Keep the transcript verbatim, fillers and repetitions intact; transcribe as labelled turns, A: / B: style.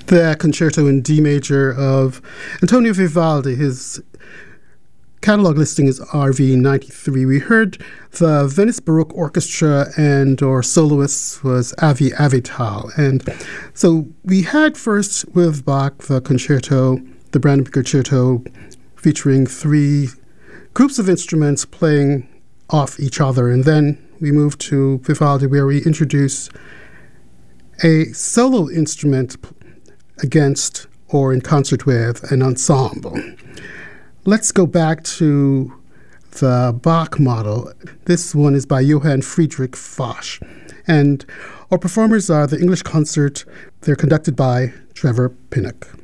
A: the Concerto in D major of Antonio Vivaldi. His catalog listing is R V ninety-three. We heard the Venice Baroque Orchestra and or soloists was Avi Avital. And so we had first with Bach the concerto, the Brandenburg Concerto, featuring three groups of instruments playing off each other. And then we moved to Vivaldi, where we introduce a solo instrument against or in concert with an ensemble. Let's go back to the Bach model. This one is by Johann Friedrich Foch. And our performers are the English Concert. They're conducted by Trevor Pinnock.